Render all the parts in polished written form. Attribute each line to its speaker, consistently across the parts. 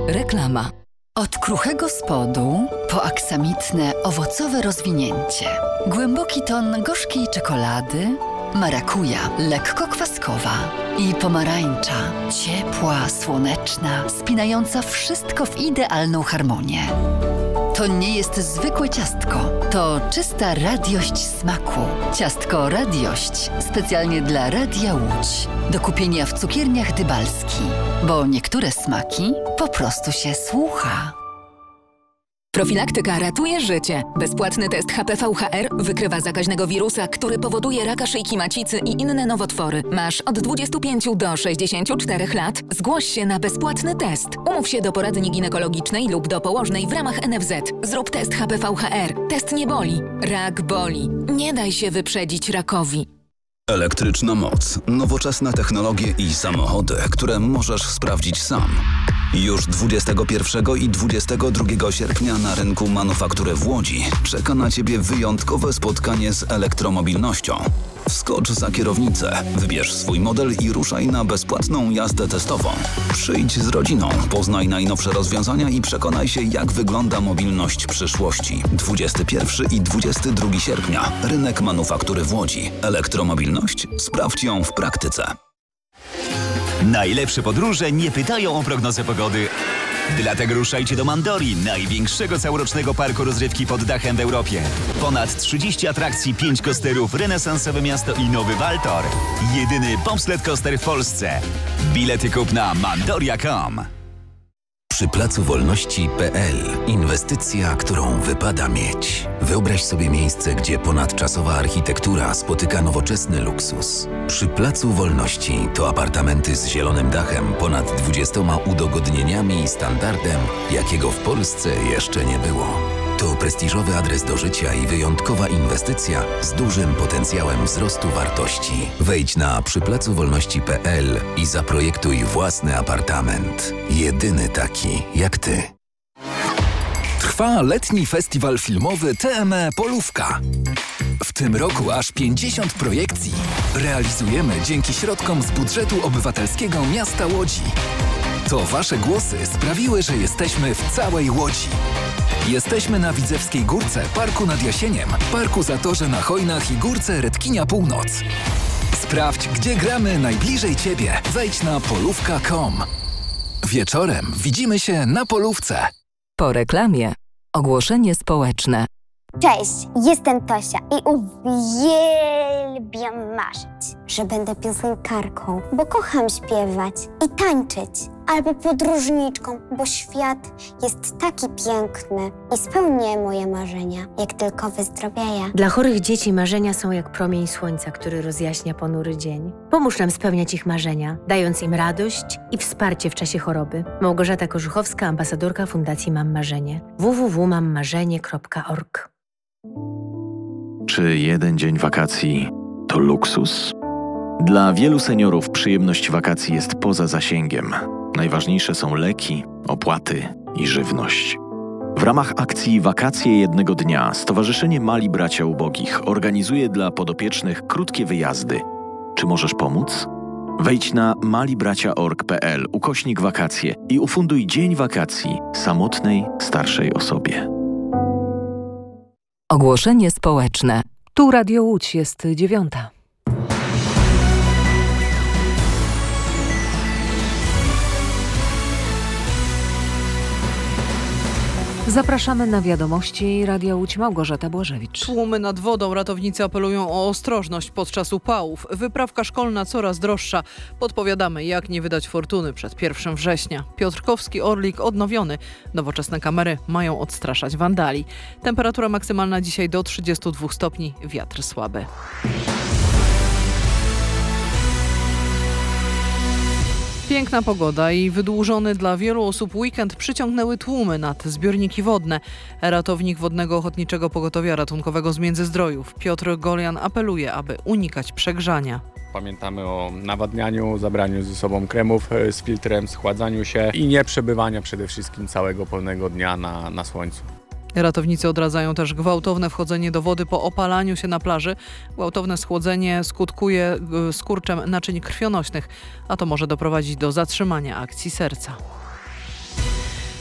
Speaker 1: Reklama. Od kruchego spodu po aksamitne, owocowe rozwinięcie. Głęboki ton gorzkiej czekolady, marakuja, lekko kwaskowa i pomarańcza, ciepła, słoneczna, spinająca wszystko w idealną harmonię. To nie jest zwykłe ciastko, to czysta radiość smaku. Ciastko Radiość specjalnie dla Radia Łódź. Do kupienia w cukierniach Dybalski, bo niektóre smaki po prostu się słucha.
Speaker 2: Profilaktyka ratuje życie. Bezpłatny test HPV-HR wykrywa zakaźnego wirusa, który powoduje raka szyjki macicy i inne nowotwory. Masz od 25 do 64 lat? Zgłoś się na bezpłatny test. Umów się do poradni ginekologicznej lub do położnej w ramach NFZ. Zrób test HPV-HR. Test nie boli. Rak boli. Nie daj się wyprzedzić rakowi.
Speaker 3: Elektryczna moc, nowoczesne technologie i samochody, które możesz sprawdzić sam. Już 21 i 22 sierpnia na rynku manufaktury w Łodzi czeka na Ciebie wyjątkowe spotkanie z elektromobilnością. Wskocz za kierownicę, wybierz swój model i ruszaj na bezpłatną jazdę testową. Przyjdź z rodziną, poznaj najnowsze rozwiązania i przekonaj się, jak wygląda mobilność przyszłości. 21 i 22 sierpnia. Rynek manufaktury w Łodzi. Elektromobilność? Sprawdź ją w praktyce.
Speaker 4: Najlepsze podróże nie pytają o prognozę pogody. Dlatego ruszajcie do Mandori, największego całorocznego parku rozrywki pod dachem w Europie. Ponad 30 atrakcji, 5 coasterów, renesansowe miasto i nowy Waltor. Jedyny bobsled coaster w Polsce. Bilety kup na mandoria.com.
Speaker 5: Przy Placu Wolności.pl inwestycja, którą wypada mieć. Wyobraź sobie miejsce, gdzie ponadczasowa architektura spotyka nowoczesny luksus. Przy Placu Wolności to apartamenty z zielonym dachem, ponad 20 udogodnieniami i standardem, jakiego w Polsce jeszcze nie było. To prestiżowy adres do życia i wyjątkowa inwestycja z dużym potencjałem wzrostu wartości. Wejdź na przyplacowolności.pl i zaprojektuj własny apartament. Jedyny taki jak ty.
Speaker 6: Trwa letni festiwal filmowy TME Polówka. W tym roku aż 50 projekcji realizujemy dzięki środkom z budżetu obywatelskiego miasta Łodzi. To wasze głosy sprawiły, że jesteśmy w całej Łodzi. Jesteśmy na Widzewskiej Górce, Parku nad Jasieniem, Parku Zatorze na Chojnach i Górce Redkinia Północ. Sprawdź, gdzie gramy najbliżej Ciebie. Wejdź na polówka.com. Wieczorem widzimy się na polówce.
Speaker 1: Po reklamie ogłoszenie społeczne.
Speaker 7: Cześć, jestem Tosia i uwielbiam marzyć, że będę piosenkarką, bo kocham śpiewać i tańczyć. Albo podróżniczką, bo świat jest taki piękny i spełnię moje marzenia, jak tylko wyzdrowieję.
Speaker 8: Dla chorych dzieci marzenia są jak promień słońca, który rozjaśnia ponury dzień. Pomóż nam spełniać ich marzenia, dając im radość i wsparcie w czasie choroby. Małgorzata Korzuchowska, ambasadorka Fundacji Mam Marzenie. www.mammarzenie.org.
Speaker 9: Czy jeden dzień wakacji to luksus? Dla wielu seniorów przyjemność wakacji jest poza zasięgiem. Najważniejsze są leki, opłaty i żywność. W ramach akcji Wakacje jednego dnia Stowarzyszenie Mali Bracia Ubogich organizuje dla podopiecznych krótkie wyjazdy. Czy możesz pomóc? Wejdź na malibracia.org.pl/wakacje i ufunduj dzień wakacji samotnej, starszej osobie.
Speaker 1: Ogłoszenie społeczne.
Speaker 10: Tu Radio Łódź, jest 9. Zapraszamy na wiadomości Radia Łódź. Małgorzata Błażewicz.
Speaker 11: Tłumy nad wodą. Ratownicy apelują o ostrożność podczas upałów. Wyprawka szkolna coraz droższa. Podpowiadamy, jak nie wydać fortuny przed 1 września. Piotrkowski Orlik odnowiony. Nowoczesne kamery mają odstraszać wandali. Temperatura maksymalna dzisiaj do 32 stopni. Wiatr słaby. Piękna pogoda i wydłużony dla wielu osób weekend przyciągnęły tłumy nad zbiorniki wodne. Ratownik Wodnego Ochotniczego Pogotowia Ratunkowego z Międzyzdrojów Piotr Golian apeluje, aby unikać przegrzania.
Speaker 12: Pamiętamy o nawadnianiu, zabraniu ze sobą kremów z filtrem, schładzaniu się i nie przebywania przede wszystkim całego pełnego dnia na słońcu.
Speaker 11: Ratownicy odradzają też gwałtowne wchodzenie do wody po opalaniu się na plaży. Gwałtowne schłodzenie skutkuje skurczem naczyń krwionośnych, a to może doprowadzić do zatrzymania akcji serca.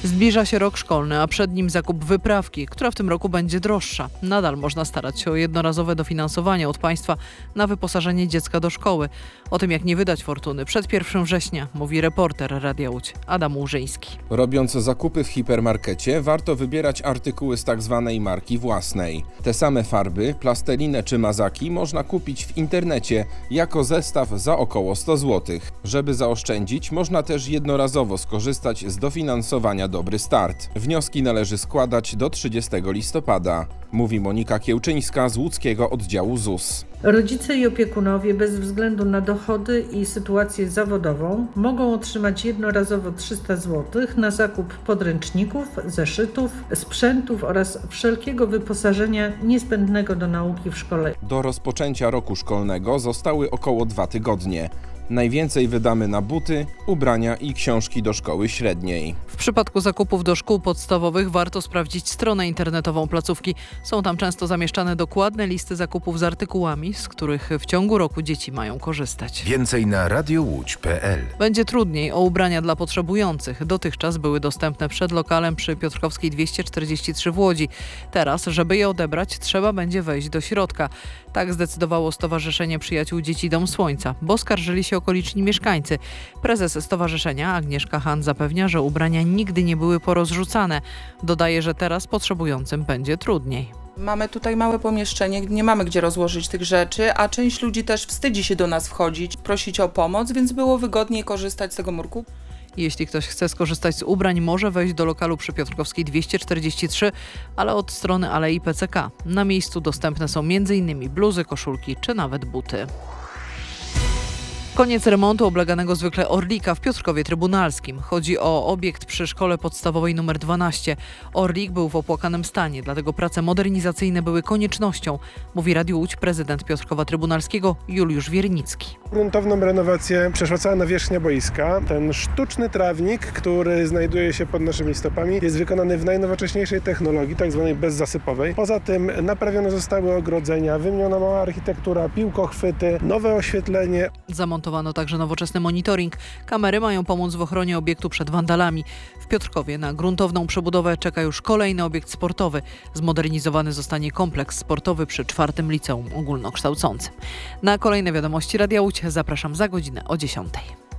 Speaker 11: Zbliża się rok szkolny, a przed nim zakup wyprawki, która w tym roku będzie droższa. Nadal można starać się o jednorazowe dofinansowanie od państwa na wyposażenie dziecka do szkoły. O tym, jak nie wydać fortuny przed 1 września, mówi reporter Radia Łódź Adam Łużyński.
Speaker 13: Robiąc zakupy w hipermarkecie, warto wybierać artykuły z tzw. marki własnej. Te same farby, plastelinę czy mazaki można kupić w internecie jako zestaw za około 100 zł. Żeby zaoszczędzić, można też jednorazowo skorzystać z dofinansowania Dobry Start. Wnioski należy składać do 30 listopada, mówi Monika Kiełczyńska z łódzkiego oddziału ZUS.
Speaker 14: Rodzice i opiekunowie bez względu na dochody i sytuację zawodową mogą otrzymać jednorazowo 300 zł na zakup podręczników, zeszytów, sprzętów oraz wszelkiego wyposażenia niezbędnego do nauki w szkole.
Speaker 13: Do rozpoczęcia roku szkolnego zostały około 2 tygodnie. Najwięcej wydamy na buty, ubrania i książki do szkoły średniej.
Speaker 11: W przypadku zakupów do szkół podstawowych warto sprawdzić stronę internetową placówki. Są tam często zamieszczane dokładne listy zakupów z artykułami, z których w ciągu roku dzieci mają korzystać.
Speaker 5: Więcej na radiołódź.pl.
Speaker 11: Będzie trudniej o ubrania dla potrzebujących. Dotychczas były dostępne przed lokalem przy Piotrkowskiej 243 w Łodzi. Teraz, żeby je odebrać, trzeba będzie wejść do środka. Tak zdecydowało Stowarzyszenie Przyjaciół Dzieci Dom Słońca, bo skarżyli się okoliczni mieszkańcy. Prezes stowarzyszenia Agnieszka Han zapewnia, że ubrania nigdy nie były porozrzucane. Dodaje, że teraz potrzebującym będzie trudniej.
Speaker 15: Mamy tutaj małe pomieszczenie, nie mamy gdzie rozłożyć tych rzeczy, a część ludzi też wstydzi się do nas wchodzić, prosić o pomoc, więc było wygodniej korzystać z tego murku.
Speaker 11: Jeśli ktoś chce skorzystać z ubrań, może wejść do lokalu przy Piotrkowskiej 243, ale od strony Alei PCK. Na miejscu dostępne są m.in. bluzy, koszulki czy nawet buty. Koniec remontu obleganego zwykle Orlika w Piotrkowie Trybunalskim. Chodzi o obiekt przy szkole podstawowej nr 12. Orlik był w opłakanym stanie, dlatego prace modernizacyjne były koniecznością, mówi Radiu Łódź prezydent Piotrkowa Trybunalskiego Juliusz Wiernicki.
Speaker 16: Gruntowną renowację przeszła cała nawierzchnia boiska. Ten sztuczny trawnik, który znajduje się pod naszymi stopami, jest wykonany w najnowocześniejszej technologii, tak zwanej bezzasypowej. Poza tym naprawione zostały ogrodzenia, wymieniona mała architektura, piłkochwyty, nowe oświetlenie.
Speaker 11: Zamontowano także nowoczesny monitoring. Kamery mają pomóc w ochronie obiektu przed wandalami. W Piotrkowie na gruntowną przebudowę czeka już kolejny obiekt sportowy. Zmodernizowany zostanie kompleks sportowy przy 4. Liceum Ogólnokształcącym. Na kolejne wiadomości Radia Łódź zapraszam za godzinę o 10:00.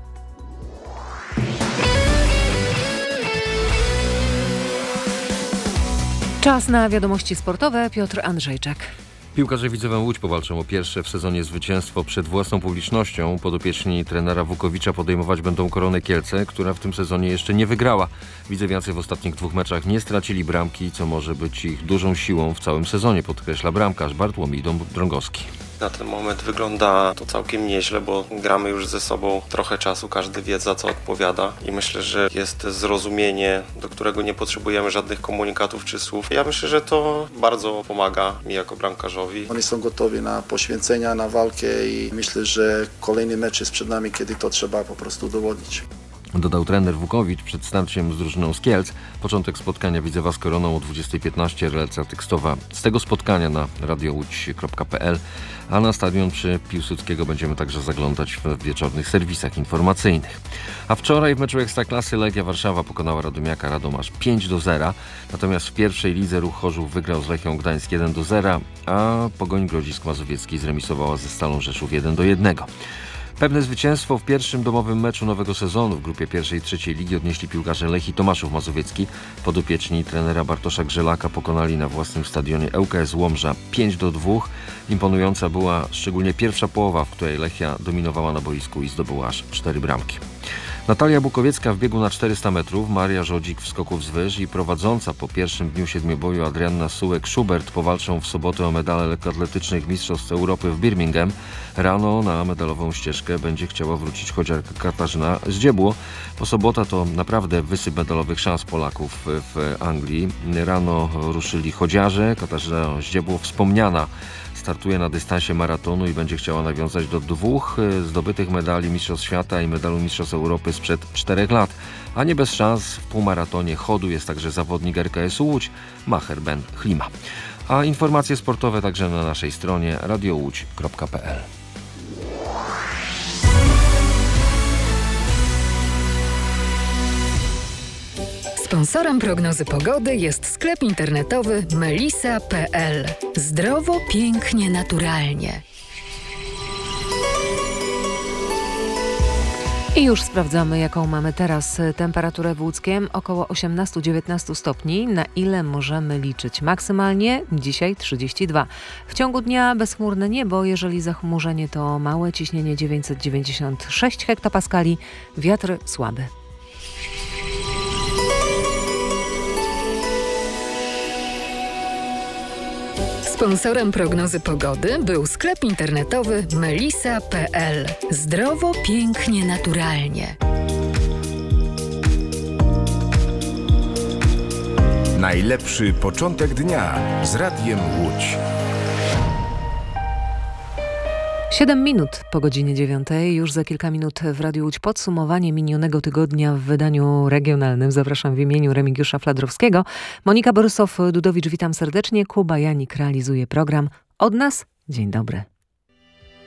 Speaker 10: Czas na wiadomości sportowe. Piotr Andrzejczak.
Speaker 17: Piłkarze Widzewa Łódź powalczą o pierwsze w sezonie zwycięstwo przed własną publicznością. Podopieczni trenera Wukowicza podejmować będą Koronę Kielce, która w tym sezonie jeszcze nie wygrała. Widzewiacy w ostatnich 2 meczach nie stracili bramki, co może być ich dużą siłą w całym sezonie, podkreśla bramkarz Bartłomiej Drągowski.
Speaker 18: Na ten moment wygląda to całkiem nieźle, bo gramy już ze sobą trochę czasu, każdy wie za co odpowiada i myślę, że jest zrozumienie, do którego nie potrzebujemy żadnych komunikatów czy słów. Ja myślę, że to bardzo pomaga mi jako bramkarzowi.
Speaker 19: Oni są gotowi na poświęcenia, na walkę i myślę, że kolejny mecz jest przed nami, kiedy to trzeba po prostu udowodnić.
Speaker 17: Dodał trener Wukowicz przed starciem z drużyną z Kielc. Początek spotkania Widzewa z Koroną o 20:15, relacja tekstowa z tego spotkania na radiołódź.pl, a na stadion przy Piłsudskiego będziemy także zaglądać w wieczornych serwisach informacyjnych. A wczoraj w meczu Ekstraklasy Legia Warszawa pokonała Radomiaka Radomasz 5-0, natomiast w pierwszej lidze Ruch Chorzów wygrał z Lechią Gdańsk 1-0, a Pogoń Grodzisk Mazowiecki zremisowała ze Stalą Rzeszów 1-1. Pewne zwycięstwo w pierwszym domowym meczu nowego sezonu w grupie pierwszej i trzeciej ligi odnieśli piłkarze Lechii Tomaszów Mazowiecki. Podopieczni trenera Bartosza Grzelaka pokonali na własnym stadionie ŁKS Łomża 5-2. Imponująca była szczególnie pierwsza połowa, w której Lechia dominowała na boisku i zdobyła aż 4 bramki. Natalia Bukowiecka w biegu na 400 metrów, Maria Żodzik w skoku z wyż i prowadząca po pierwszym dniu siedmioboju Adrianna Sułek-Schubert powalczą w sobotę o medale lekkoatletycznych Mistrzostw Europy w Birmingham. Rano na medalową ścieżkę będzie chciała wrócić chodziarka Katarzyna Zdziebło, bo sobota to naprawdę wysyp medalowych szans Polaków w Anglii. Rano ruszyli chodziarze, Katarzyna Zdziebło wspomniana startuje na dystansie maratonu i będzie chciała nawiązać do 2 zdobytych medali Mistrzostw Świata i medalu Mistrzostw Europy sprzed 4 lat. A nie bez szans w półmaratonie chodu jest także zawodnik RKS Łódź, Maher Ben Chlima. A informacje sportowe także na naszej stronie radiołódź.pl.
Speaker 2: Sponsorem prognozy pogody jest sklep internetowy melisa.pl. Zdrowo, pięknie, naturalnie.
Speaker 10: I już sprawdzamy, jaką mamy teraz temperaturę w Łódzkiem. Około 18-19 stopni. Na ile możemy liczyć? Maksymalnie dzisiaj 32. W ciągu dnia bezchmurne niebo, jeżeli zachmurzenie to małe, ciśnienie 996 hektopaskali, wiatr słaby.
Speaker 2: Sponsorem prognozy pogody był sklep internetowy melisa.pl. Zdrowo, pięknie, naturalnie.
Speaker 20: Najlepszy początek dnia z Radiem Łódź.
Speaker 10: 7 minut po godzinie 9. Już za kilka minut w Radiu Łódź podsumowanie minionego tygodnia w wydaniu regionalnym. Zapraszam w imieniu Remigiusza Fladrowskiego. Monika Borysow-Dudowicz, witam serdecznie. Kuba Janik realizuje program. Od nas dzień dobry.